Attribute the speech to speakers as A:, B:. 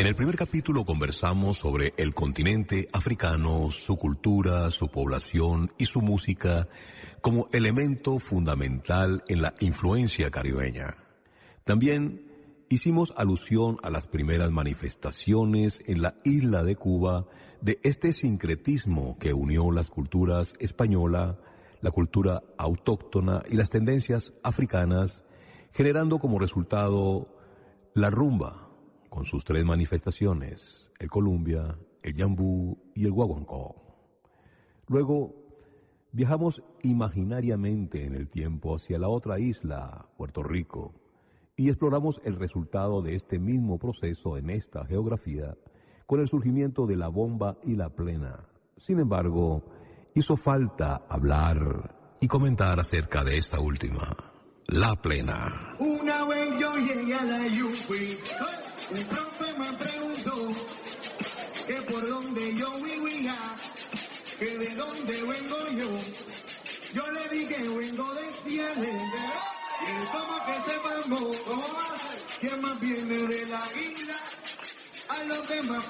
A: En el primer capítulo conversamos sobre el continente africano, su cultura, su población y su música como elemento fundamental en la influencia caribeña. También hicimos alusión a las primeras manifestaciones en la isla de Cuba de este sincretismo que unió las culturas española, la cultura autóctona y las tendencias africanas, generando como resultado la rumba, con sus tres manifestaciones, el columbia, el yambú y el guaguancó. Luego, viajamos imaginariamente en el tiempo hacia la otra isla, Puerto Rico, y exploramos el resultado de este mismo proceso en esta geografía con el surgimiento de la bomba y la plena. Sin embargo, hizo falta hablar y comentar acerca de esta última, la plena.
B: Una vez yo llegué a la Yupi, un profe me preguntó que por dónde yo vivía, que de dónde vengo yo. Yo le dije vengo de Ciales, y él como que se mamó, ¿quién más viene de la isla? A los demás